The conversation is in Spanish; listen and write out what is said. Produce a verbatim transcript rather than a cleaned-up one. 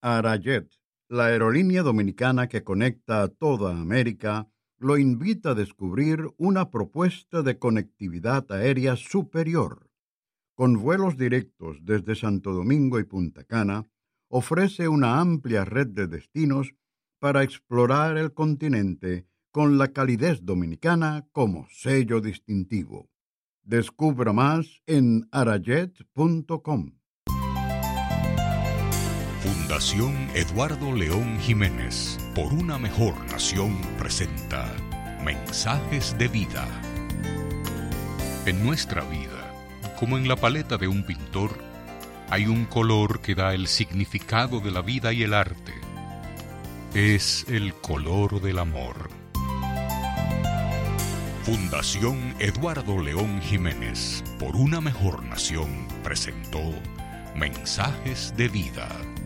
Arayet, la aerolínea dominicana que conecta a toda América, lo invita a descubrir una propuesta de conectividad aérea superior. Con vuelos directos desde Santo Domingo y Punta Cana, ofrece una amplia red de destinos para explorar el continente con la calidez dominicana como sello distintivo. Descubra más en arayet punto com. Fundación Eduardo León Jiménez, por una mejor nación, presenta Mensajes de Vida. En nuestra vida, como en la paleta de un pintor, hay un color que da el significado de la vida y el arte. Es el color del amor. Fundación Eduardo León Jiménez, por una mejor nación, presentó Mensajes de Vida.